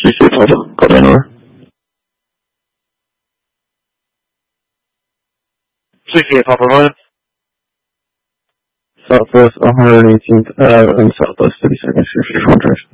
CK Papa, call down over. CK Papa, run. Southwest 118th Ave and Southwest 32nd Street, 54 Drive.